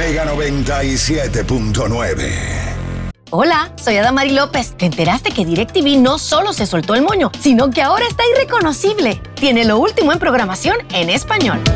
Mega 97.9. Hola, soy Adamari López. ¿Te enteraste que DirecTV no solo se soltó el moño, sino que ahora está irreconocible? Tiene lo último en programación en español.